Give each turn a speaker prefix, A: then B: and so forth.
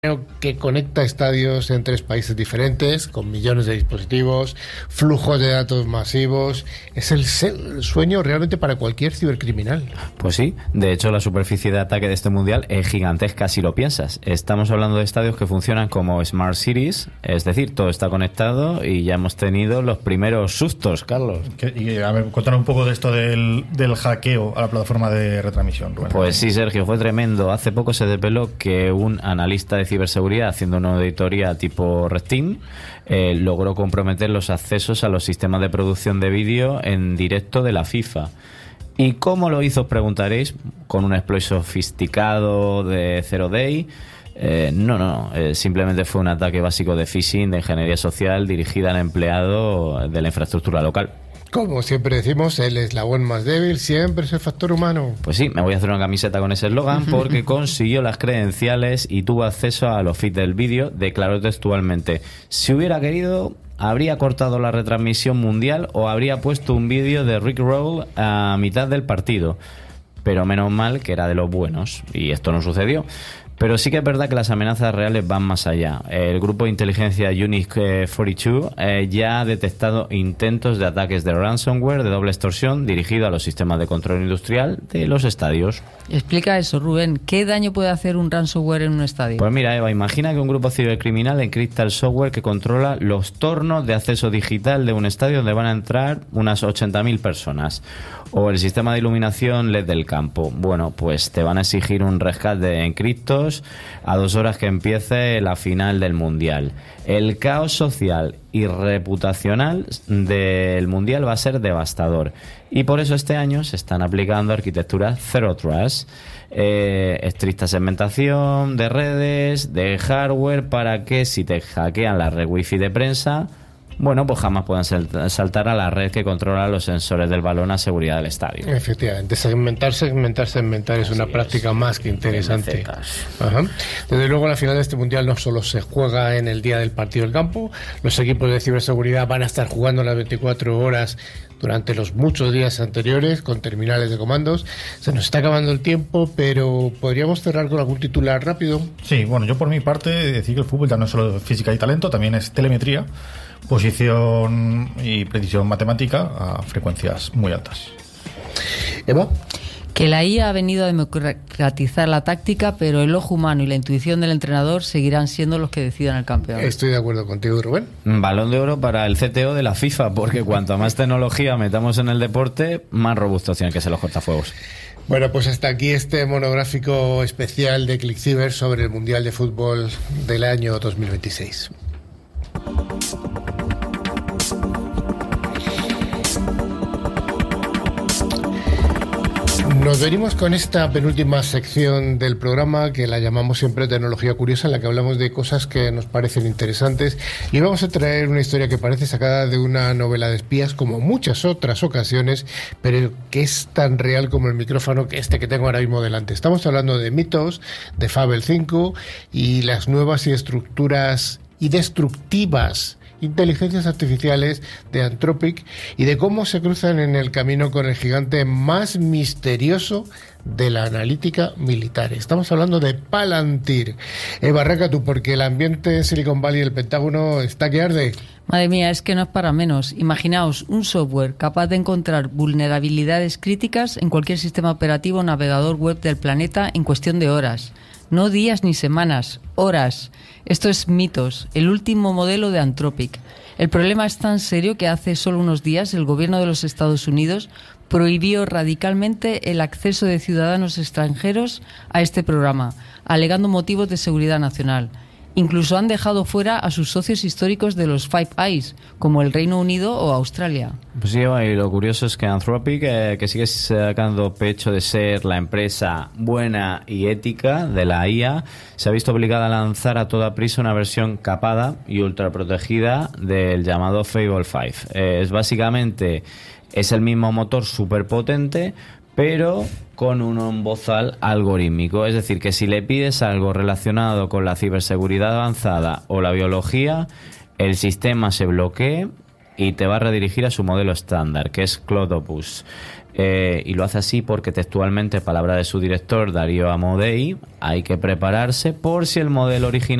A: que conecta estadios en 3 países diferentes, con millones de dispositivos, flujos de datos masivos. Es el sueño realmente para cualquier cibercriminal.
B: Pues sí, de hecho la superficie de ataque de este mundial es gigantesca si lo piensas. Estamos hablando de estadios que funcionan como Smart Cities, es decir, todo está conectado y ya hemos tenido los primeros sustos, Carlos.
C: A ver, contanos un poco de esto del hackeo a la plataforma de retransmisión, Rubén.
B: Pues sí, Sergio, fue tremendo. Hace poco se desveló que un analista de ciberseguridad, haciendo una auditoría tipo Red Team, logró comprometer los accesos a los sistemas de producción de vídeo en directo de la FIFA. ¿Y cómo lo hizo, os preguntaréis? ¿Con un exploit sofisticado de Zero Day? No, simplemente fue un ataque básico de phishing, de ingeniería social, dirigida al empleado de la infraestructura local.
A: Como siempre decimos, el eslabón más débil siempre es el factor humano.
B: Pues sí, me voy a hacer una camiseta con ese eslogan porque consiguió las credenciales y tuvo acceso a los feeds del vídeo. Declaró textualmente: si hubiera querido, habría cortado la retransmisión mundial o habría puesto un vídeo de Rick Roll a mitad del partido. Pero menos mal que era de los buenos y esto no sucedió. Pero sí que es verdad que las amenazas reales van más allá. El grupo de inteligencia Unix 42 ya ha detectado intentos de ataques de ransomware de doble extorsión dirigido a los sistemas de control industrial de los estadios.
D: Explica eso, Rubén. ¿Qué daño puede hacer un ransomware en un estadio?
B: Pues mira, Eva, imagina que un grupo cibercriminal encripta el software que controla los tornos de acceso digital de un estadio donde van a entrar unas 80.000 personas. O el sistema de iluminación LED del campo. Bueno, pues te van a exigir un rescate de encriptos a 2 horas que empiece la final del Mundial. El caos social y reputacional del Mundial va a ser devastador. Y por eso este año se están aplicando arquitecturas Zero Trust, estricta segmentación de redes, de hardware, para que si te hackean la red wifi de prensa, bueno, pues jamás puedan saltar a la red que controla los sensores del balón a seguridad del estadio.
A: Efectivamente, segmentar es una práctica más que interesante. Ajá. Desde luego, la final de este mundial no solo se juega en el día del partido del campo, los equipos de ciberseguridad van a estar jugando las 24 horas durante los muchos días anteriores con terminales de comandos. Se nos está acabando el tiempo, pero ¿podríamos cerrar con algún titular rápido?
C: Sí, bueno, yo por mi parte decir que el fútbol ya no es solo física y talento, también es telemetría, posición y precisión matemática a frecuencias muy altas.
A: Eva.
D: Que la IA ha venido a democratizar la táctica, pero el ojo humano y la intuición del entrenador seguirán siendo los que decidan el campeón.
A: Estoy de acuerdo contigo, Rubén.
B: Balón de oro para el CTO de la FIFA, porque cuanto más tecnología metamos en el deporte, más robusto tienen que ser los cortafuegos.
A: Bueno, pues hasta aquí este monográfico especial de ClickCiber sobre el Mundial de Fútbol del año 2026. Nos venimos con esta penúltima sección del programa, que la llamamos siempre Tecnología Curiosa, en la que hablamos de cosas que nos parecen interesantes, y vamos a traer una historia que parece sacada de una novela de espías, como muchas otras ocasiones, pero que es tan real como el micrófono que tengo ahora mismo delante. Estamos hablando de Mythos, de Fable 5 y las nuevas y estructuras y destructivas inteligencias artificiales de Anthropic, y de cómo se cruzan en el camino con el gigante más misterioso de la analítica militar. Estamos hablando de Palantir. Eva, arranca tú, porque el ambiente en Silicon Valley y el Pentágono está que arde.
D: Madre mía, es que no es para menos. Imaginaos un software capaz de encontrar vulnerabilidades críticas en cualquier sistema operativo o navegador web del planeta en cuestión de horas. No días ni semanas, horas. Esto es Mythos, el último modelo de Anthropic. El problema es tan serio que hace solo unos días el gobierno de los Estados Unidos prohibió radicalmente el acceso de ciudadanos extranjeros a este programa, alegando motivos de seguridad nacional. Incluso han dejado fuera a sus socios históricos de los Five Eyes, como el Reino Unido o Australia.
B: Pues sí, y lo curioso es que Anthropic, que sigue sacando pecho de ser la empresa buena y ética de la IA, se ha visto obligada a lanzar a toda prisa una versión capada y ultraprotegida del llamado Fable 5. Es el mismo motor superpotente, pero con un bozal algorítmico. Es decir, que si le pides algo relacionado con la ciberseguridad avanzada o la biología, el sistema se bloquea y te va a redirigir a su modelo estándar, que es Cloudopus. Y lo hace así porque textualmente, palabra de su director, Darío Amodei, hay que prepararse por si el modelo original